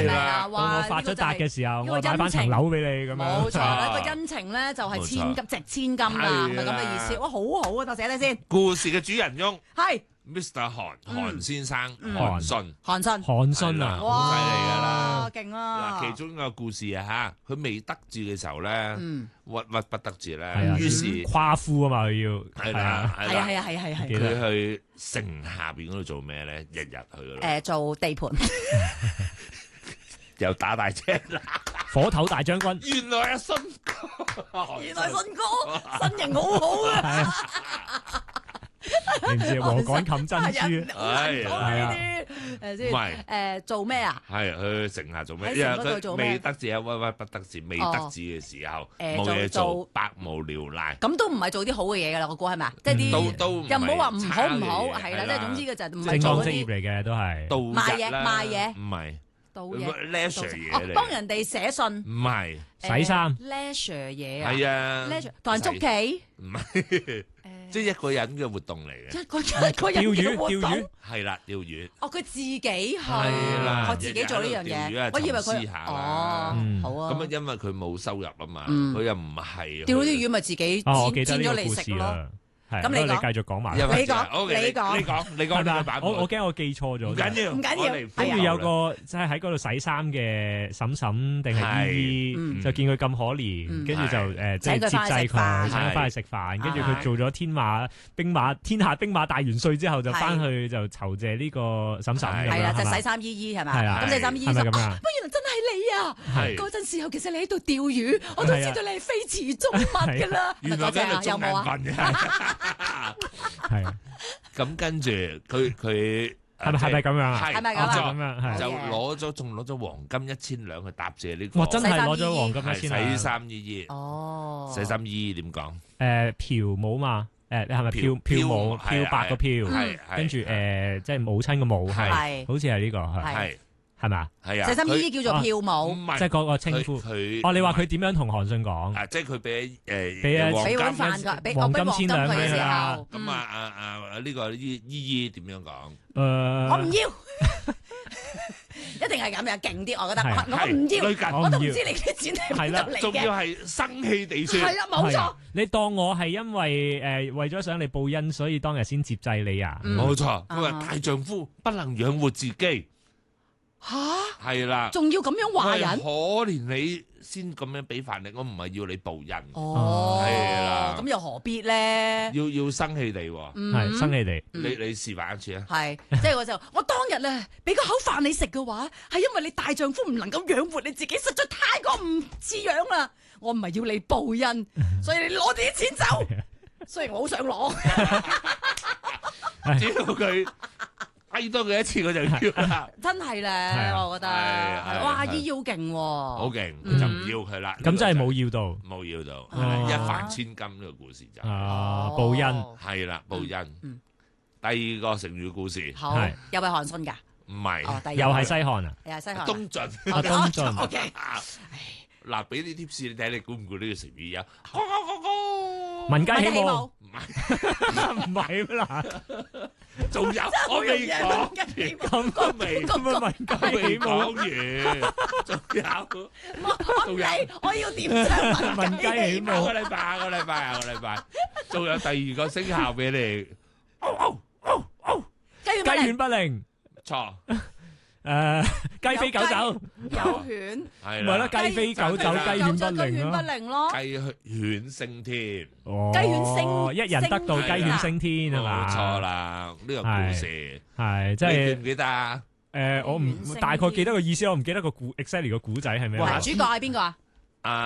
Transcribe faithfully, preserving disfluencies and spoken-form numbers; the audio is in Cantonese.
咪啊？ 到我發咗達嘅時候，我買翻層樓俾你咁樣。 冇錯啦，個恩情咧就係千金值千金㗎，係咪咁嘅意思？哇，好好啊，我寫低先。 故事嘅主人翁係 Mister 韓韓先生， 嗯韓信， 韓信， 韓信啊， 好犀利㗎啦！ 哇，勁啊！ 嗱，其中一個故事啊嚇，佢未得志嘅時候咧， 嗯鬱鬱不得志係啊咧，於是夸夫啊嘛，佢要係啦，係啦， 係啊係啊係啊係啊係啊。 佢去城下邊嗰度做咩咧？日日去嗰度， 誒做地盤， 又打大車。 火頭大將軍。 原來阿信哥， 原來信哥身形好好啊！ 你唔知禾稈冚珍珠， 係係啊，呢啲誒先唔係誒做咩啊？ 係去城下做咩？ 喺因為城嗰度做咩佢未得志啊，鬱鬱不得志，未得志嘅時候誒冇嘢做做，百無聊賴。 咁都唔係做啲好嘅嘢㗎啦，我估係咪啊？即係都啲都唔係又唔好話唔好唔好， 差嘅嘢係啦，即係總之嘅就係唔係正當職業做嗰啲嚟嘅都係。 度賣嘢日啦賣嘢唔係到嘢 leisure 嘢哦， 嚟， 幫人哋寫信唔係洗衫 ，leisure 嘢啊， 係啊 ，leisure 同人捉棋， 唔係即係一個人嘅活動嚟嘅， 一個一個人釣魚嘅活動釣魚。 係啦，釣魚。 哦，佢自己係係啦我自己做呢樣日日喺度釣魚啊嘢，我以為佢沉思下啦哦嗯好啊， 咁啊，因為佢冇收入啊嘛， 嗯佢又唔係釣啲魚咪自己哦，我煎煎咗記得呢個故嚟食咯。 事啦。係， 咁你講不過你繼續講埋。 因為你講 OK， 你講你講，你講係咪啊呢個版本我我驚我記錯咗。 唔緊要， 唔緊要我嚟跟住有補漏個即係喺嗰度洗衫嘅嬸嬸定係姨嗯姨，就見佢咁可嗯憐，跟住就係誒即係接請佢返去食濟佢， 飯請佢翻去食飯，跟住佢做咗天馬兵馬天下兵馬大元帥之後，就翻去就酬謝呢個嬸嬸咁樣係啦，就係嘛洗衫姨姨係係咪？ 啊咁洗衫姨姨就係咪咁樣啊，不原來真係你啊！ 係嗰陣時候其實你喺度釣魚，我都知道你係非池中物㗎啦。 原來真係有中冇啊？ 眼瞓嘅。 係啊咁跟住佢佢係咪係咪咁樣啊？ 係係咪咁啊哦就就咁樣係。 就好嘢攞咗仲攞咗黃金一千兩去答謝呢個。 哇！真係攞咗黃係金一千洗兩。 衫姨姨， 哦， 洗衫姨姨點講？ 誒嫖舞嘛？誒你係咪漂漂舞漂白個漂？ 係跟住誒即係母親個母係， 係好似係呢個係係係咪啊？ 係啊， 洗衫姨姨叫做跳佢舞， 唔係即係嗰個稱呼。 佢哦，你話佢點樣同韓信講？ 啊，即係佢俾誒俾啊黃俾碗金飯㗎，俾我黃俾黃金金千兩佢嘅時俾佢啦候， 咁啊啊啊呢個姨姨姨點樣講？ 誒， 我唔要，一定係咁樣勁啲，我覺得係我我唔要， 係類近我都唔知你啲錢係邊度嚟仲要嘅， 係生氣地説， 係啦，冇錯係啊，你當我係因為誒為咗想你報恩，所以當日先接濟你啊？ 嗯冇錯。佢話啊大丈夫不能養活自己， 吓， 係啦。 仲要咁樣話係人， 可憐你先咁樣俾飯你，我唔係要你報恩， 哦， 係啦咁又何必咧？ 要要生氣地喎。 嗯係生氣地。 你你示範一次啊！ 係，即係我就我當日咧俾個口飯你食嘅話，係因為你大丈夫唔能夠養活你自己，實在太過唔似樣啦。我唔係要你報恩，所以你攞啲錢走。雖然我好想攞， 只要佢嗌多佢一次，我就要啦。 真係咧， 啊我覺得係係哇， 係姨姨好勁喎， 好勁， 嗯就唔要佢啦。 咁真係冇要到冇要到， 哦一飯千金呢個故事就啊！報恩哦係啦，報恩嗯。 第二個成語故事好係， 又係韓信㗎， 唔係哦，第二又係西漢啊！ 又係西漢， 東晉。 啊東晉 O K， 嗱，俾啲貼士你睇，你估唔估呢個成語啊？ 民間起舞唔係， 唔係啦， 仲有我未講， 咁都未咁啊民間未起舞講完，仲有。 我唔理，我要點唱民間起舞下個禮拜，下個禮拜，下個禮拜，仲有第二個聲效俾你。 雞雞犬犬不寧， 錯， 誒雞飛狗走， 有犬， 係啦咪咯，雞飛狗走，雞犬不雞寧犬不咯。 寧咯， 雞犬升天， 哦雞犬升一人得道，雞犬升天係嘛？ 冇錯啦。呢個故事係即係你記唔記得啊？ 誒，我唔雞犬升大概記得個意思，我唔記得個古 exactly 個古仔係咩哇啦。 主角係邊個啊？